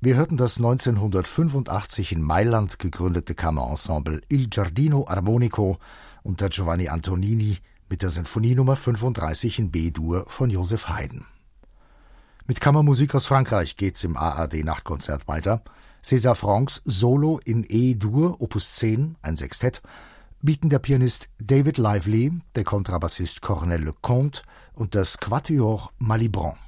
Wir hörten das 1985 in Mailand gegründete Kammerensemble Il Giardino Armonico unter Giovanni Antonini mit der Sinfonie Nummer 35 in B-Dur von Joseph Haydn. Mit Kammermusik aus Frankreich geht's im ARD-Nachtkonzert weiter. César Franck's Solo in E-Dur, Opus 10, ein Sextett, bieten der Pianist David Lively, der Kontrabassist Cornel Lecomte und das Quatuor Malibran.